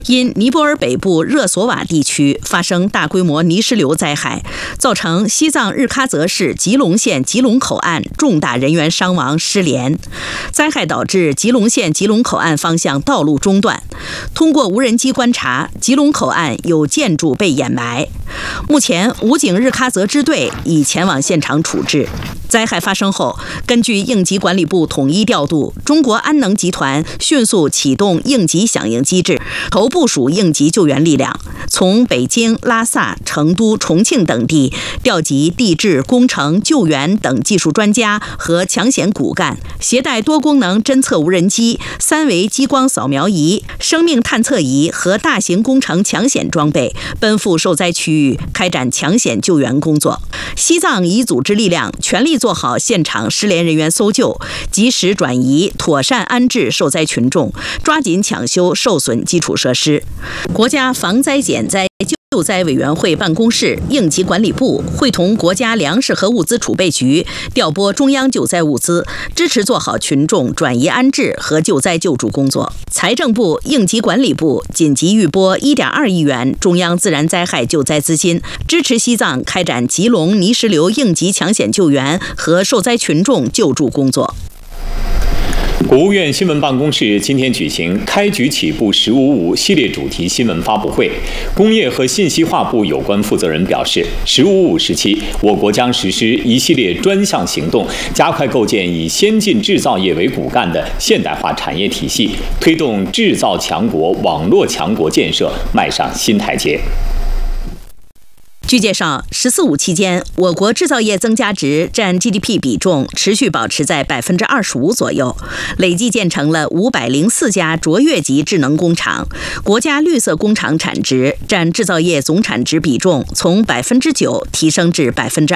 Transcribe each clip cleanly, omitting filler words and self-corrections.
因尼泊尔北部热索瓦地区发生大规模泥石流灾害，造成西藏日喀则市吉隆县吉隆口岸重大人员伤亡失联。灾害导致吉隆县吉隆口岸方向道路中断。通过无人机观察，吉隆口岸有建筑被掩埋。目前，武警日喀则支队已前往现场处置。灾害发生后，根据应急管理部统一调度，中国安能集团迅速启动应急响应机制，头部署应急救援力量，从北京、拉萨、成都、重庆等地调集地质、工程、救援等技术专家和抢险骨干，携带多功能侦测无人机、3维激光扫描仪、生命探测仪和大型工程抢险装备，奔赴受灾区域开展抢险救援工作。西藏已组织力量全力做好现场失联人员搜救，及时转移、妥善安置受灾群众，抓紧抢修受损基础设施。国家防灾减灾救灾委员会办公室、应急管理部会同国家粮食和物资储备局调拨中央救灾物资，支持做好群众转移安置和救灾救助工作。财政部、应急管理部紧急预拨1.2亿元中央自然灾害救灾资金，支持西藏开展吉隆泥石流应急抢险救援和受灾群众救助工作。 国务院新闻办公室今天举行开局起步“15.5”系列主题新闻发布会。工业和信息化部有关负责人表示，“15.5”时期，我国将实施一系列专项行动，加快构建以先进制造业为骨干的现代化产业体系，推动制造强国、网络强国建设迈上新台阶。 据介绍，“14.5”期间，我国制造业增加值占 GDP 比重持续保持在25%左右，累计建成了504家卓越级智能工厂。国家绿色工厂产值占制造业总产值比重从9%提升至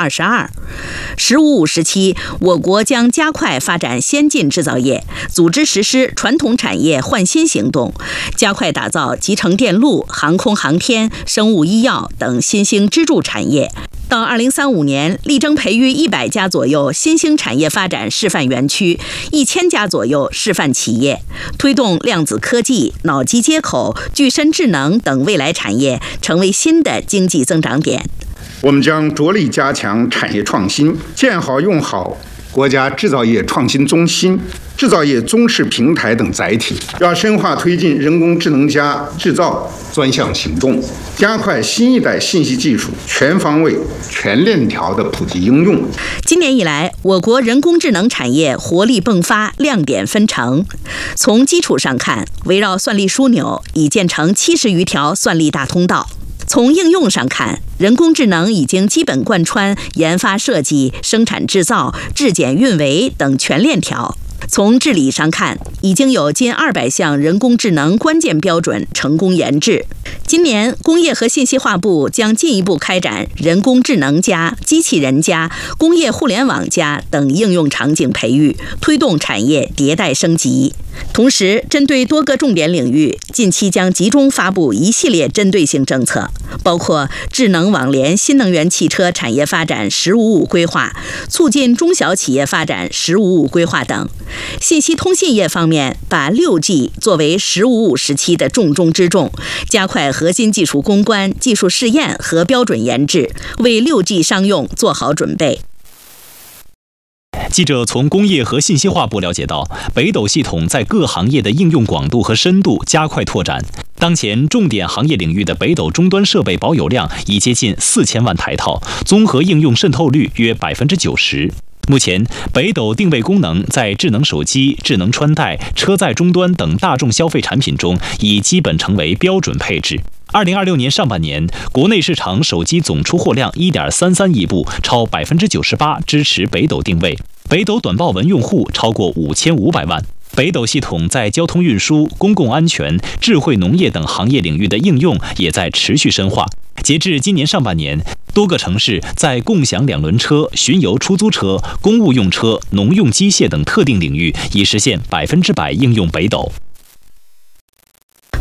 22%。“15.5”时期，我国将加快发展先进制造业，组织实施传统产业换新行动，加快打造集成电路、航空航天、生物医药等新兴支柱产业。到2035年，力争培育100家左右新兴产业发展示范园区，1000家左右示范企业，推动量子科技、脑机接口、具身智能等未来产业成为新的经济增长点。 我们将着力加强产业创新，建好用好国家制造业创新中心、制造业综示平台等载体，要深化推进人工智能加制造专项行动，加快新一代信息技术全方位、全链条的普及应用。 今年以来，我国人工智能产业活力迸发，亮点纷呈。从基础上看，围绕算力枢纽已建成70余条算力大通道。从应用上看，人工智能已经基本贯穿研发设计、生产制造、质检运维等全链条。从治理上看，已经有近200项人工智能关键标准成功研制。今年，工业和信息化部将进一步开展人工智能加、机器人加、工业互联网加等应用场景培育，推动产业迭代升级。同时，针对多个重点领域，近期将集中发布一系列针对性政策，包括智能网联新能源汽车产业发展“15.5”规划，促进中小企业发展“15.5”规划等。信息通信业方面，把6G 作为“15.5”时期的重中之重，加快核心技术攻关、技术试验和标准研制，为6G 商用做好准备。 记者从工业和信息化部了解到，北斗系统在各行业的应用广度和深度加快拓展。当前重点行业领域的北斗终端设备保有量已接近4000万台套，综合应用渗透率约90%。目前，北斗定位功能在智能手机、智能穿戴、车载终端等大众消费产品中已基本成为标准配置。2026年上半年，国内市场手机总出货量1.33亿部，超98%支持北斗定位。北斗短报文用户超过5500万。北斗系统在交通运输、公共安全、智慧农业等行业领域的应用也在持续深化。截至今年上半年，多个城市在共享2轮车、巡游出租车、公务用车、农用机械等特定领域已实现100%应用北斗。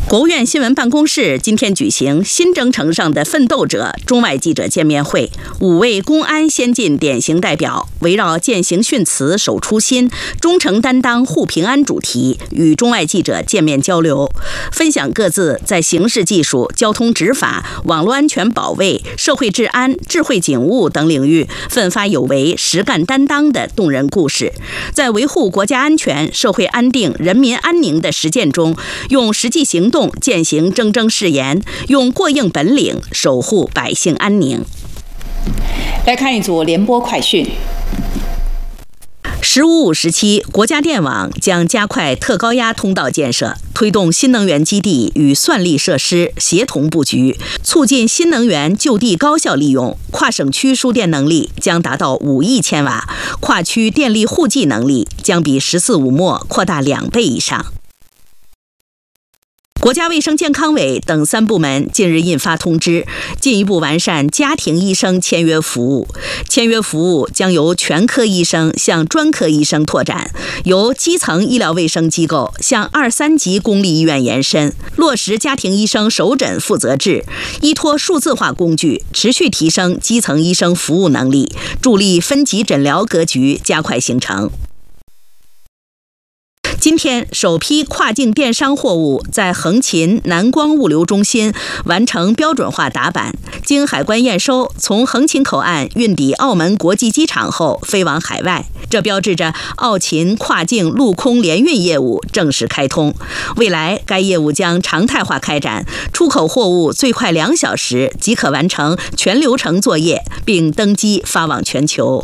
国务院新闻办公室今天举行新征程上的奋斗者中外记者见面会，5位公安先进典型代表围绕践行训词、守初心、忠诚担当、护平安主题，与中外记者见面交流，分享各自在刑事技术、交通执法、网络安全保卫、社会治安、智慧警务等领域奋发有为、实干担当的动人故事，在维护国家安全、社会安定、人民安宁的实践中，用实际行动践行铮铮誓言，用过硬本领守护百姓安宁。 来看一组联播快讯。 15-5时期，国家电网将加快特高压通道建设，推动新能源基地与算力设施协同布局，促进新能源就地高效利用。跨省区输电能力将达到5亿千瓦，跨区电力互计能力将比14-5末扩大2倍以上。国家卫生健康委等3部门近日印发通知，进一步完善家庭医生签约服务。签约服务将由全科医生向专科医生拓展，由基层医疗卫生机构向2、3级公立医院延伸，落实家庭医生首诊负责制，依托数字化工具，持续提升基层医生服务能力，助力分级诊疗格局加快形成。今天，首批跨境电商货物在横琴南光物流中心完成标准化打板，经海关验收，从横琴口岸运抵澳门国际机场后飞往海外。这标志着澳琴跨境陆空联运业务正式开通。未来，该业务将常态化开展，出口货物最快2小时即可完成全流程作业，并登机发往全球。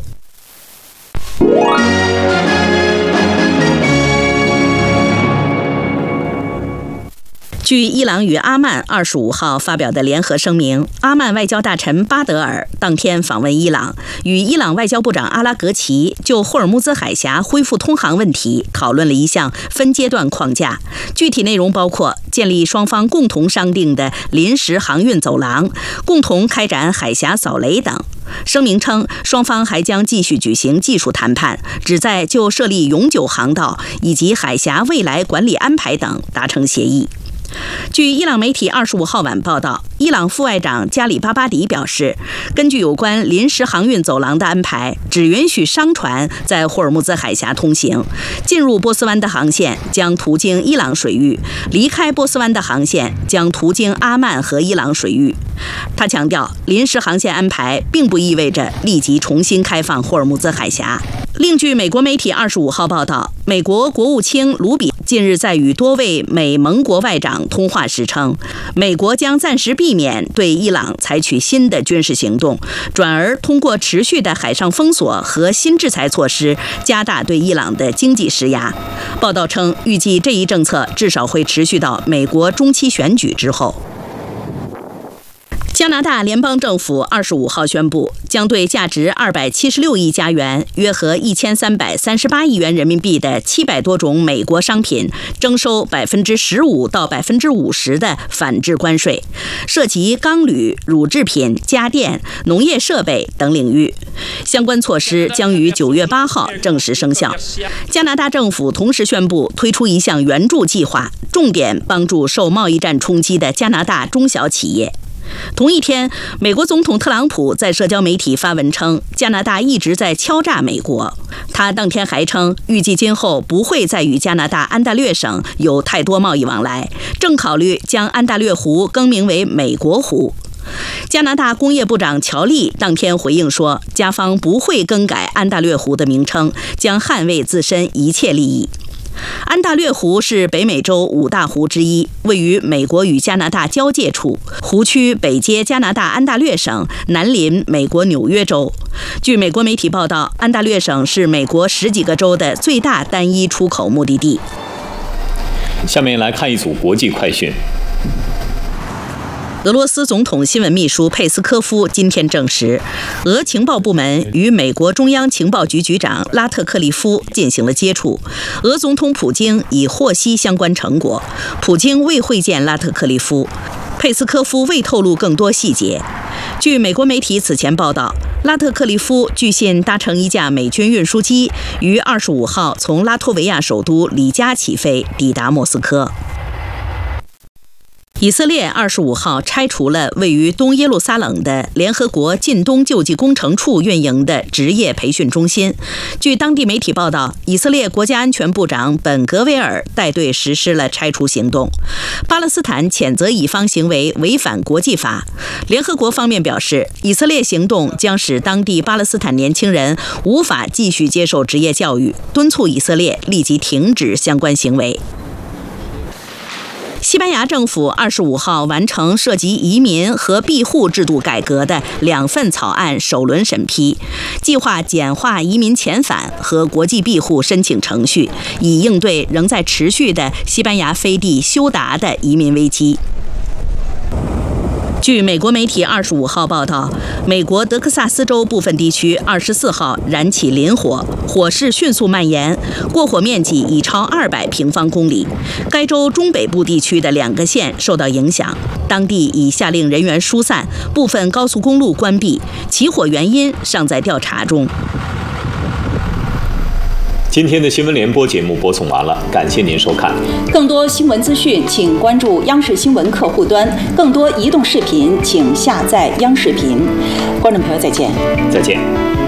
据伊朗与阿曼25号发表的联合声明，阿曼外交大臣巴德尔当天访问伊朗，与伊朗外交部长阿拉格齐就霍尔木兹海峡恢复通航问题讨论了一项分阶段框架，具体内容包括建立双方共同商定的临时航运走廊，共同开展海峡扫雷等。声明称，双方还将继续举行技术谈判，旨在就设立永久航道以及海峡未来管理安排等达成协议。据伊朗媒体25号晚报道，伊朗副外长加里巴巴迪表示，根据有关临时航运走廊的安排，只允许商船在霍尔木兹海峡通行，进入波斯湾的航线将途经伊朗水域，离开波斯湾的航线将途经阿曼和伊朗水域。他强调，临时航线安排并不意味着立即重新开放霍尔木兹海峡。另据美国媒体25号报道，美国国务卿卢比近日在与多位美盟国外长通话时称，美国将暂时避免对伊朗采取新的军事行动，转而通过持续的海上封锁和新制裁措施加大对伊朗的经济施压。报道称，预计这一政策至少会持续到美国中期选举之后。加拿大联邦政府25号宣布，将对价值276亿加元（约合1338亿元人民币）的700多种美国商品征收15%到50%的反制关税，涉及钢铝、乳制品、家电、农业设备等领域。相关措施将于9月8号正式生效。加拿大政府同时宣布推出一项援助计划，重点帮助受贸易战冲击的加拿大中小企业。同一天，美国总统特朗普在社交媒体发文称，加拿大一直在敲诈美国。他当天还称，预计今后不会再与加拿大安大略省有太多贸易往来，正考虑将安大略湖更名为美国湖。加拿大工业部长乔利当天回应说，加方不会更改安大略湖的名称，将捍卫自身一切利益。安大略湖是北美洲5大湖之一，位于美国与加拿大交界处，湖区北接加拿大安大略省，南邻美国纽约州。据美国媒体报道，安大略省是美国10几个州的最大单一出口目的地。 下面来看一组国际快讯。 俄罗斯总统新闻秘书佩斯科夫今天证实，俄情报部门与美国中央情报局局长拉特克利夫进行了接触，俄总统普京已获悉相关成果，普京未会见拉特克利夫，佩斯科夫未透露更多细节。据美国媒体此前报道，拉特克利夫据信搭乘一架美军运输机，于25号从拉脱维亚首都里加起飞，抵达莫斯科。 以色列25号拆除了位于东耶路撒冷的联合国近东救济工程处运营的职业培训中心。据当地媒体报道，以色列国家安全部长本·格维尔带队实施了拆除行动。巴勒斯坦谴责以方行为违反国际法。联合国方面表示，以色列行动将使当地巴勒斯坦年轻人无法继续接受职业教育，敦促以色列立即停止相关行为。西班牙政府25号完成涉及移民和庇护制度改革的2份草案首轮审批，计划简化移民遣返和国际庇护申请程序，以应对仍在持续的西班牙飞地休达的移民危机。据美国媒体25号报道，美国德克萨斯州部分地区24号燃起林火，火势迅速蔓延，过火面积已超200平方公里。该州中北部地区的2个县受到影响，当地已下令人员疏散，部分高速公路关闭，起火原因尚在调查中。 今天的新闻联播节目播送完了，感谢您收看。 更多新闻资讯，请关注央视新闻客户端；更多移动视频，请下载央视频。观众朋友，再见。 再见。